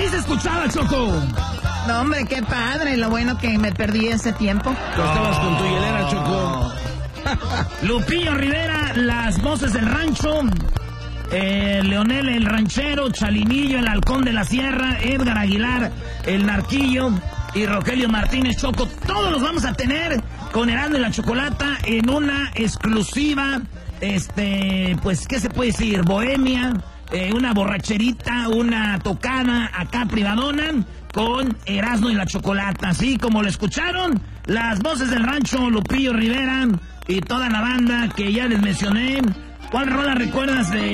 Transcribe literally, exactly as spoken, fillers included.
se escuchaba, Choco? No, hombre, qué padre. Lo bueno que me perdí ese tiempo. Tú estabas con tu hielera, Choco. Lupillo Rivera, las voces del rancho. Eh, Leonel el ranchero, Chalinillo el halcón de la sierra, Edgar Aguilar el narquillo y Rogelio Martínez, Choco. Todos los vamos a tener con Erasmo y la Chocolata en una exclusiva, este, pues, ¿qué se puede decir? Bohemia, eh, una borracherita, una tocada acá privadona con Erasmo y la Chocolata. Así como lo escucharon, las voces del rancho, Lupillo Rivera y toda la banda que ya les mencioné. ¿Cuál rola recuerdas de